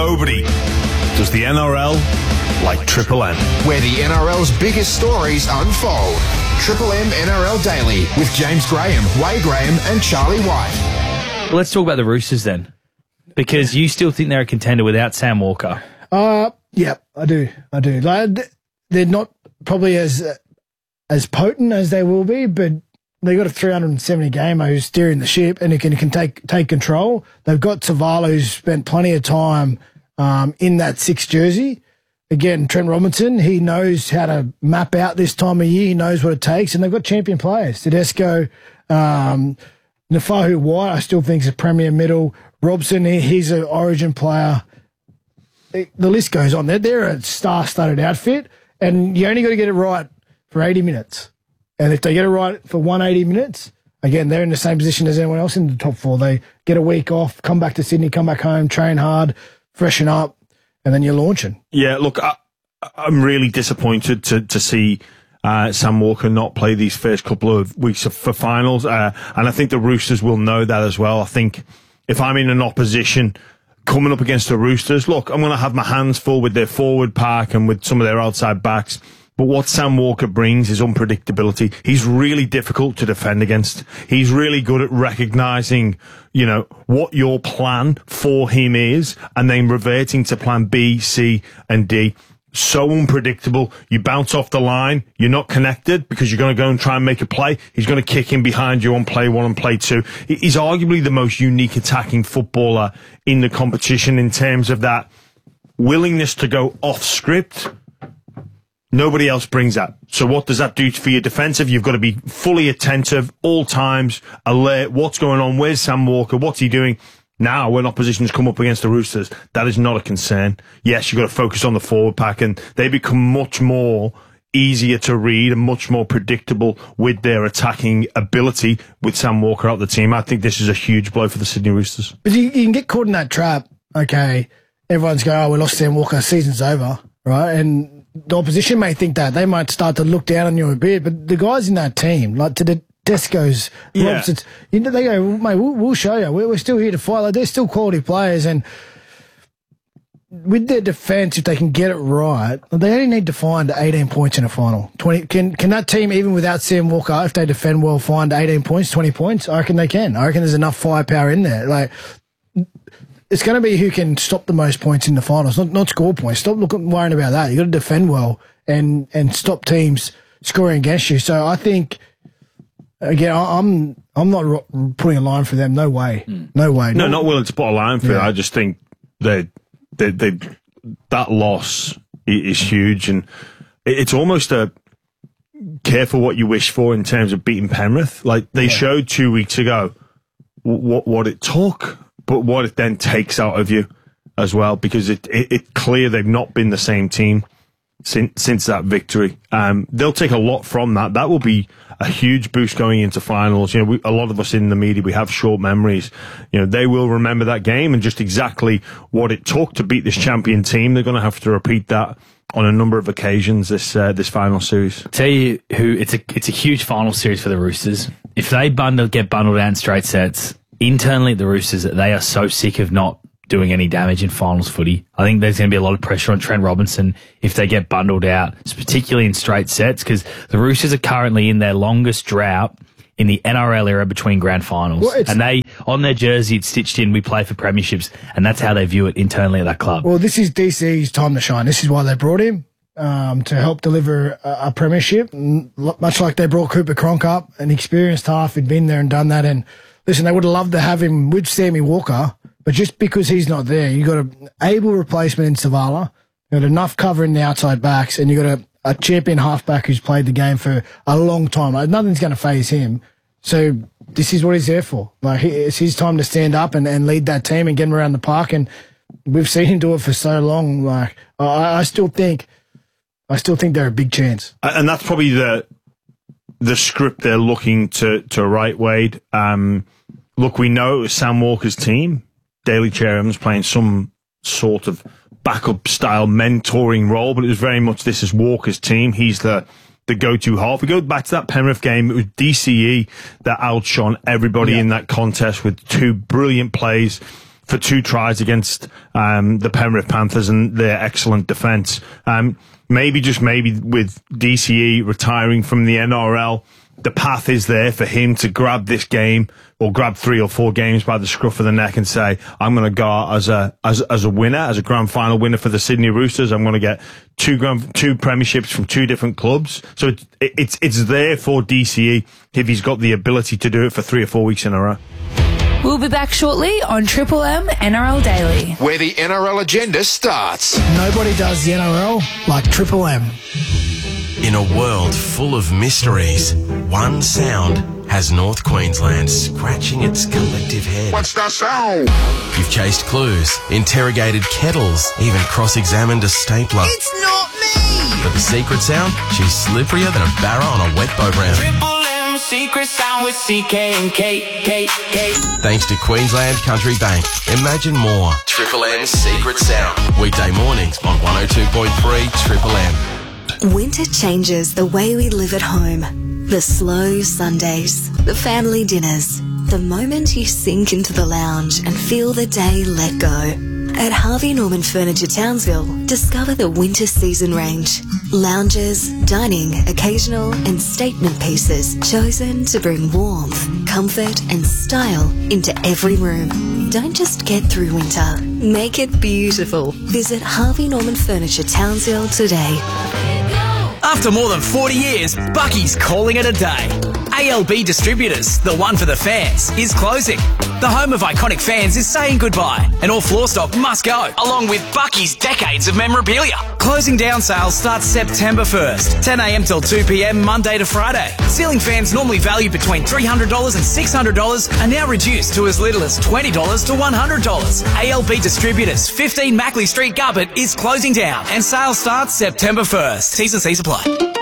nobody does the NRL like Triple M. Where the NRL's biggest stories unfold. Triple M NRL Daily with James Graham, Wade Graham and Charlie White. Well, let's talk about the Roosters then. Because you still think they're a contender without Sam Walker. Yeah, I do. Like, they're not probably as potent as they will be, but they got a 370 gamer who's steering the ship and who can take control. They've got Savala, who's spent plenty of time in that 6 jersey. Again, Trent Robinson, he knows how to map out this time of year. He knows what it takes, and they've got champion players. Tedesco, Nafahu White, I still think is a premier middle. Robson, he's an origin player. The list goes on. They're a star-studded outfit, and you only got to get it right for 80 minutes. And if they get it right for 180 minutes, again, they're in the same position as anyone else in the top four. They get a week off, come back to Sydney, come back home, train hard, freshen up, and then you're launching. Yeah, look, I'm really disappointed to see Sam Walker not play these first couple of weeks for finals. And I think the Roosters will know that as well. I think if I'm in an opposition coming up against the Roosters, look, I'm going to have my hands full with their forward pack and with some of their outside backs. But what Sam Walker brings is unpredictability. He's really difficult to defend against. He's really good at recognising, what your plan for him is and then reverting to plan B, C and D. So unpredictable. You bounce off the line. You're not connected because you're going to go and try and make a play. He's going to kick in behind you on play 1 and play 2. He's arguably the most unique attacking footballer in the competition in terms of that willingness to go off script. Nobody else brings that. So what does that do for your defensive? You've got to be fully attentive, all times, alert. What's going on? Where's Sam Walker? What's he doing? Now, when oppositions come up against the Roosters, that is not a concern. Yes, you've got to focus on the forward pack, and they become much more easier to read and much more predictable with their attacking ability with Sam Walker out the team. I think this is a huge blow for the Sydney Roosters. But you can get caught in that trap. Okay, everyone's going, we lost Sam Walker, season's over, right? And the opposition may think that. They might start to look down on you a bit, but the guys in that team, like to the Tesco's, Robsons, they go, mate, we'll show you. We're still here to fight. Like, they're still quality players, and with their defence, if they can get it right, they only need to find 18 points in a final. 20. Can that team, even without Sam Walker, if they defend well, find 18 points, 20 points? I reckon they can. I reckon there's enough firepower in there. Like, it's going to be who can stop the most points in the finals, not score points. Stop worrying about that. You've got to defend well and stop teams scoring against you. So I think, again, I'm not putting a line for them. No way. No way. No, not willing to put a line for it. I just think that loss is huge, and it's almost a careful what you wish for in terms of beating Penrith. Like they showed 2 weeks ago what it took. But what it then takes out of you as well, because it's clear they've not been the same team since that victory. They'll take a lot from that. That will be a huge boost going into finals. A lot of us in the media, we have short memories. They will remember that game and just exactly what it took to beat this champion team. They're going to have to repeat that on a number of occasions this final series. I'll tell you who, it's a huge final series for the Roosters. If they get bundled out in straight sets, internally at the Roosters, they are so sick of not doing any damage in finals footy. I think there's going to be a lot of pressure on Trent Robinson if they get bundled out, particularly in straight sets, because the Roosters are currently in their longest drought in the NRL era between grand finals. Well, and they, on their jersey, it's stitched in, we play for premierships, and that's how they view it internally at that club. Well, this is DC's time to shine. This is why they brought him, to help deliver a premiership, much like they brought Cooper Cronk up, an experienced half who'd been there and done that. And listen, they would have loved to have him with Sammy Walker, but just because he's not there, you got an able replacement in Savala, you got enough cover in the outside backs, and you got a champion halfback who's played the game for a long time. Nothing's going to faze him. So this is what he's there for. Like, it's his time to stand up and lead that team and get him around the park. And we've seen him do it for so long. Like, I still think they're a big chance. And that's probably the script they're looking to write, Wade. Look, we know it was Sam Walker's team. Daly Cherham's playing some sort of backup style mentoring role, but it was very much this is Walker's team. He's the go-to half. We go back to that Penrith game. It was DCE that outshone everybody in that contest with two brilliant plays for 2 tries against the Penrith Panthers and their excellent defence. Maybe with DCE retiring from the NRL, the path is there for him to grab this game or grab 3 or 4 games by the scruff of the neck and say, I'm going to go out as a winner, as a grand final winner for the Sydney Roosters. I'm going to get 2 premierships from 2 different clubs. So it's there for DCE if he's got the ability to do it for 3 or 4 weeks in a row. We'll be back shortly on Triple M NRL Daily. Where the NRL agenda starts. Nobody does the NRL like Triple M. In a world full of mysteries, one sound has North Queensland scratching its collective head. What's that sound? You've chased clues, interrogated kettles, even cross-examined a stapler. It's not me! But the secret sound? She's slipperier than a barra on a wet boat round. Triple M secret sound with CK and K. Thanks to Queensland Country Bank. Imagine more. Triple M's secret sound. Weekday mornings on 102.3 Triple M. Winter changes the way we live at home. The slow Sundays, the family dinners, the moment you sink into the lounge and feel the day let go. At Harvey Norman Furniture Townsville, discover the winter season range. Lounges, dining, occasional and statement pieces chosen to bring warmth, comfort and style into every room. Don't just get through winter, make it beautiful. Visit Harvey Norman Furniture Townsville today. After more than 40 years, Bucky's calling it a day. ALB Distributors, the one for the fans, is closing. The home of iconic fans is saying goodbye, and all floor stock must go, along with Bucky's decades of memorabilia. Closing down sales starts September 1st, 10 a.m. till 2 p.m. Monday to Friday. Ceiling fans normally valued between $300 and $600 are now reduced to as little as $20 to $100. ALB Distributors, 15 Mackley Street, Gubbett, is closing down, and sales starts September 1st. T's and C's apply.